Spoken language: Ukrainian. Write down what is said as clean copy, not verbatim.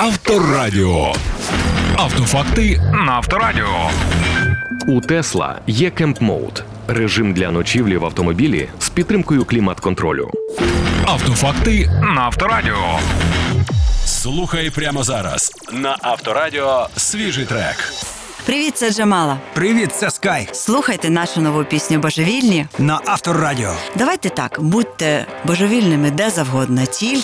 Авторадіо. Автофакти на Авторадіо. У Tesla є Camp Mode – режим для ночівлі в автомобілі з підтримкою клімат-контролю. Автофакти на Авторадіо. Слухай прямо зараз. На Авторадіо свіжий трек. Привіт, це Джамала. Привіт, це Скай. Слухайте нашу нову пісню «Божевільні». На Авторадіо. Давайте так, будьте божевільними де завгодно, тільки